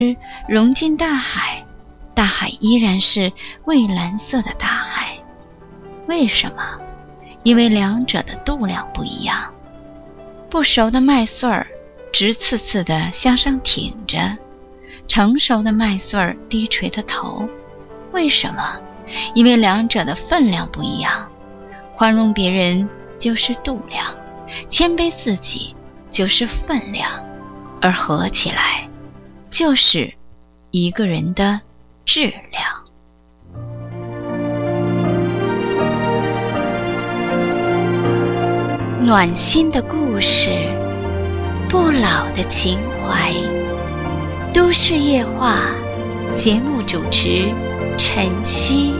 融进大海，大海依然是蔚蓝色的大海。为什么？因为两者的度量不一样。不熟的麦穗儿直刺刺地向上挺着，成熟的麦穗儿低垂的头。为什么？因为两者的分量不一样。宽容别人就是度量，谦卑自己就是分量，而合起来就是一个人的质量。暖心的故事，不老的情怀。都市夜话，节目主持晨曦。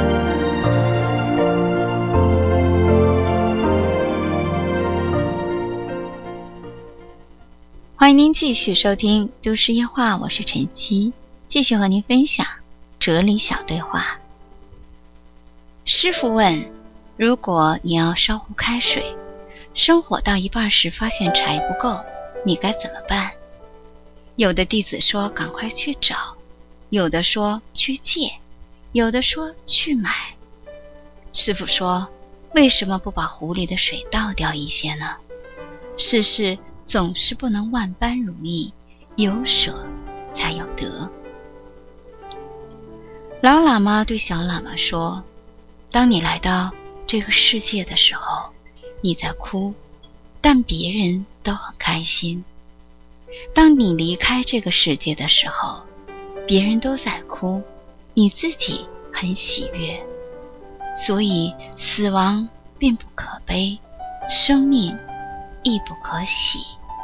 欢迎您继续收听都市夜话，我是晨曦，继续和您分享哲理小对话。师傅问，如果你要烧壶开水，生火到一半时发现柴不够，你该怎么办？有的弟子说赶快去找，有的说去借，有的说去买。师傅说，为什么不把壶里的水倒掉一些呢？世事总是不能万般如意，有舍才有得。老喇嘛对小喇嘛说，当你来到这个世界的时候，你在哭，但别人都很开心。当你离开这个世界的时候，别人都在哭，你自己很喜悦。所以死亡并不可悲，生命亦不可喜。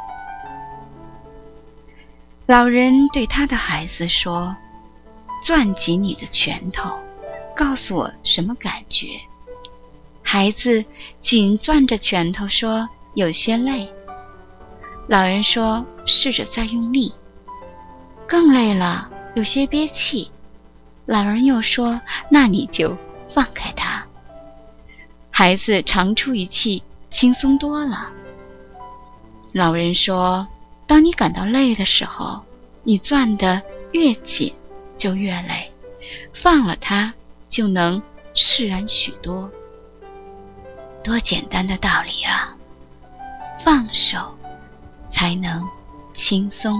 老人对他的孩子说，攥紧你的拳头，告诉我什么感觉。孩子紧攥着拳头说，有些累。老人说，试着再用力。更累了，有些憋气。老人又说，那你就放开他。孩子长出一气，轻松多了。老人说，当你感到累的时候，你攥得越紧就越累，放了它就能释然许多。多简单的道理啊！放手才能轻松。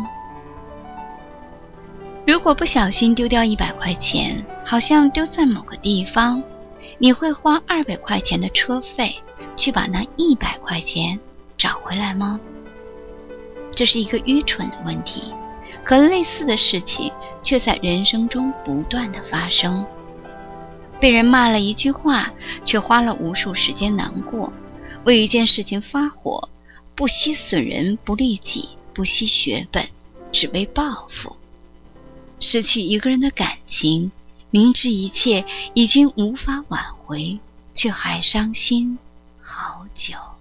如果不小心丢掉100块钱，好像丢在某个地方，你会花200块钱的车费去把那100块钱找回来吗？这是一个愚蠢的问题，可类似的事情却在人生中不断的发生。被人骂了一句话，却花了无数时间难过；为一件事情发火，不惜损人不利己，不惜血本，只为报复。失去一个人的感情，明知一切已经无法挽回，却还伤心好久。